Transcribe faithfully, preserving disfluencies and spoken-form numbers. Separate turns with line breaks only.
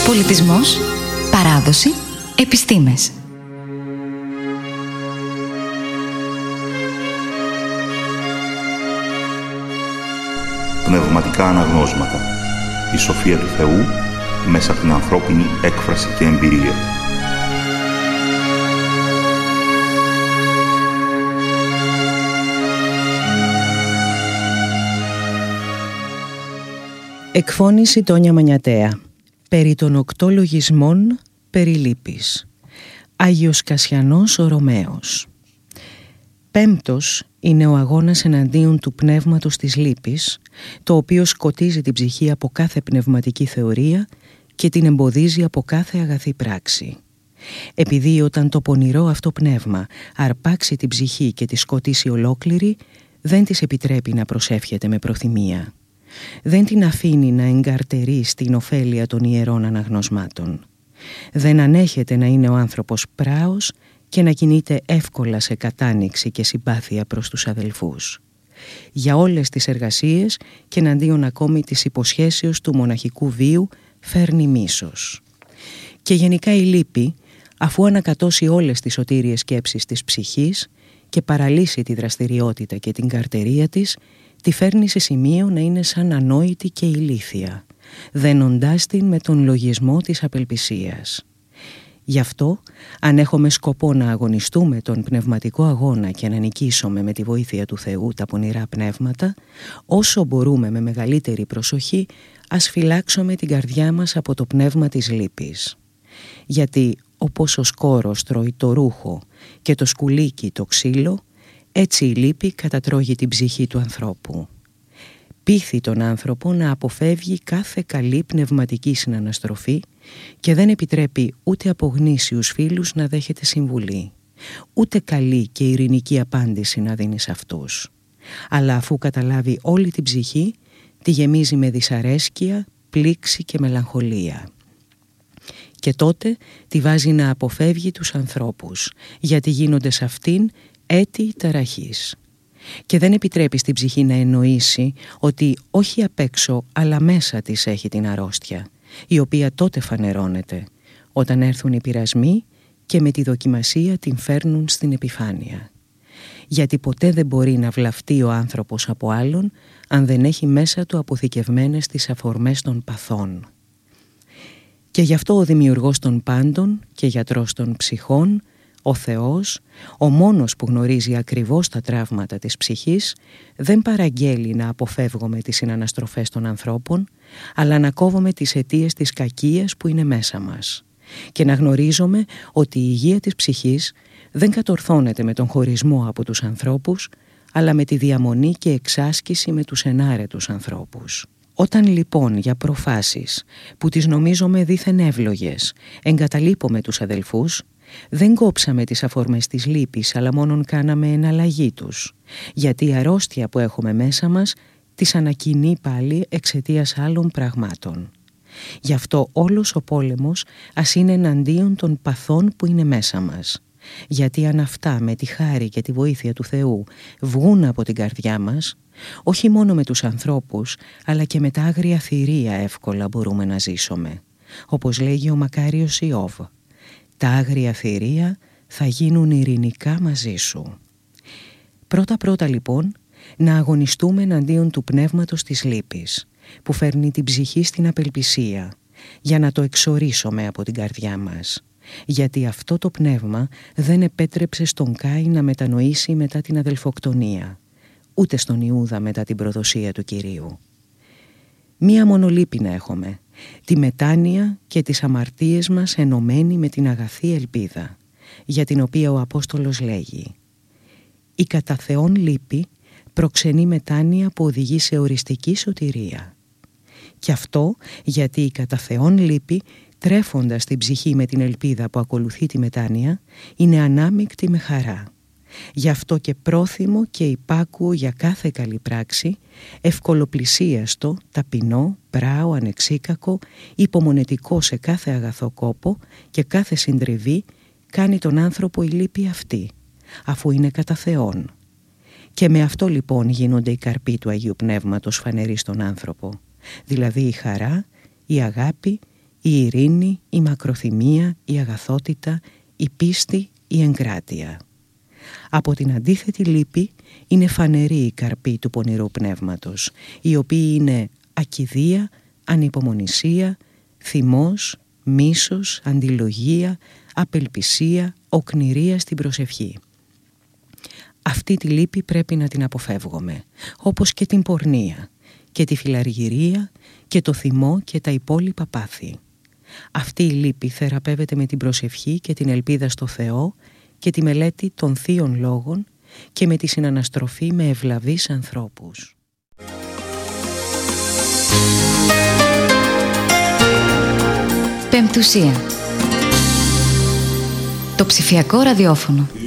Πολιτισμός, παράδοση, επιστήμες.
Πνευματικά αναγνώσματα. Η σοφία του Θεού μέσα από την ανθρώπινη έκφραση και εμπειρία.
Εκφώνηση Τόνια Μανιατέα. Περί των οκτώ λογισμών περί λύπης. Άγιος Κασιανός ο Ρωμαίος. Πέμπτος είναι ο αγώνας εναντίον του πνεύματος της λύπης, το οποίο σκοτίζει την ψυχή από κάθε πνευματική θεωρία και την εμποδίζει από κάθε αγαθή πράξη. Επειδή όταν το πονηρό αυτό πνεύμα αρπάξει την ψυχή και τη σκοτήσει ολόκληρη, δεν της επιτρέπει να προσεύχεται με προθυμία. Δεν την αφήνει να εγκαρτερεί στην ωφέλεια των ιερών αναγνωσμάτων. Δεν ανέχεται να είναι ο άνθρωπος πράος και να κινείται εύκολα σε κατάνοιξη και συμπάθεια προς τους αδελφούς. Για όλες τις εργασίες και εναντίον ακόμη της υποσχέσεως του μοναχικού βίου φέρνει μίσος. Και γενικά η λύπη, αφού ανακατώσει όλες τις σωτήριες σκέψεις της ψυχής και παραλύσει τη δραστηριότητα και την καρτερία της, τη φέρνει σε σημείο να είναι σαν ανόητη και ηλίθια, δένοντάς την με τον λογισμό της απελπισίας. Γι' αυτό, αν έχουμε σκοπό να αγωνιστούμε τον πνευματικό αγώνα και να νικήσουμε με τη βοήθεια του Θεού τα πονηρά πνεύματα, όσο μπορούμε με μεγαλύτερη προσοχή, ας φυλάξουμε την καρδιά μας από το πνεύμα της λύπης. Γιατί όπως ο σκόρος τρώει το ρούχο και το σκουλίκι το ξύλο, έτσι η λύπη κατατρώγει την ψυχή του ανθρώπου. Πείθει τον άνθρωπο να αποφεύγει κάθε καλή πνευματική συναναστροφή και δεν επιτρέπει ούτε από γνήσιους φίλους να δέχεται συμβουλή, ούτε καλή και ειρηνική απάντηση να δίνει σε αυτούς. Αλλά αφού καταλάβει όλη την ψυχή, τη γεμίζει με δυσαρέσκεια, πλήξη και μελαγχολία. Και τότε τη βάζει να αποφεύγει τους ανθρώπους, γιατί γίνονται σε αυτήν έτη ταραχής. Και δεν επιτρέπει στην ψυχή να εννοήσει ότι όχι απ' έξω αλλά μέσα της έχει την αρρώστια, η οποία τότε φανερώνεται όταν έρθουν οι πειρασμοί και με τη δοκιμασία την φέρνουν στην επιφάνεια. Γιατί ποτέ δεν μπορεί να βλαφτεί ο άνθρωπος από άλλον αν δεν έχει μέσα του αποθηκευμένες τις αφορμές των παθών. Και γι' αυτό ο δημιουργός των πάντων και γιατρός των ψυχών, ο Θεός, ο μόνος που γνωρίζει ακριβώς τα τραύματα της ψυχής, δεν παραγγέλει να αποφεύγουμε τις συναναστροφές των ανθρώπων, αλλά να κόβουμε τις αιτίες της κακίας που είναι μέσα μας και να γνωρίζουμε ότι η υγεία της ψυχής δεν κατορθώνεται με τον χωρισμό από τους ανθρώπους, αλλά με τη διαμονή και εξάσκηση με τους ενάρετους ανθρώπους. Όταν λοιπόν για προφάσεις που τις νομίζουμε δήθεν εύλογες εγκαταλείπουμε τους αδελφούς, δεν κόψαμε τις αφορμές της λύπης, αλλά μόνον κάναμε εναλλαγή τους, γιατί η αρρώστια που έχουμε μέσα μας τις ανακοινεί πάλι εξαιτίας άλλων πραγμάτων. Γι' αυτό όλος ο πόλεμος ας είναι εναντίον των παθών που είναι μέσα μας, γιατί αν αυτά με τη χάρη και τη βοήθεια του Θεού βγουν από την καρδιά μας, όχι μόνο με τους ανθρώπους, αλλά και με τα άγρια θηρία εύκολα μπορούμε να ζήσουμε. Όπως λέγει ο μακάριος Ιώβ, τα άγρια θηρία θα γίνουν ειρηνικά μαζί σου. Πρώτα-πρώτα λοιπόν να αγωνιστούμε εναντίον του πνεύματος της λύπης, που φέρνει την ψυχή στην απελπισία, για να το εξορίσουμε από την καρδιά μας. Γιατί αυτό το πνεύμα δεν επέτρεψε στον Κάιν να μετανοήσει μετά την αδελφοκτονία, ούτε στον Ιούδα μετά την προδοσία του Κυρίου. Μία μόνο λύπη να έχουμε, τη μετάνοια και τις αμαρτίες μας ενωμένη με την αγαθή ελπίδα, για την οποία ο Απόστολος λέγει «Η κατά Θεόν λύπη προξενεί μετάνοια που οδηγεί σε οριστική σωτηρία». Και αυτό γιατί η κατά Θεόν λύπη, τρέφοντας την ψυχή με την ελπίδα που ακολουθεί τη μετάνοια, είναι ανάμεικτη με χαρά. Γι' αυτό και πρόθυμο και υπάκουο για κάθε καλή πράξη, ευκολοπλησίαστο, ταπεινό, πράο, ανεξίκακο, υπομονετικό σε κάθε αγαθό κόπο και κάθε συντριβή, κάνει τον άνθρωπο η λύπη αυτή, αφού είναι κατά Θεόν. Και με αυτό λοιπόν γίνονται οι καρποί του Αγίου Πνεύματος φανεροί στον άνθρωπο, δηλαδή η χαρά, η αγάπη η ειρήνη, η μακροθυμία, η αγαθότητα, η πίστη, η εγκράτεια. Από την αντίθετη λύπη είναι φανερή η καρπή του πονηρού πνεύματος, οι οποίοι είναι ακηδία, ανυπομονησία, θυμός, μίσος, αντιλογία, απελπισία, οκνηρία στην προσευχή. Αυτή τη λύπη πρέπει να την αποφεύγουμε, όπως και την πορνεία και τη φιλαργυρία και το θυμό και τα υπόλοιπα πάθη. Αυτή η λύπη θεραπεύεται με την προσευχή και την ελπίδα στο Θεό και τη μελέτη των θείων λόγων και με τη συναναστροφή με ευλαβείς ανθρώπους.
Πεμπτουσία. Το ψηφιακό ραδιόφωνο.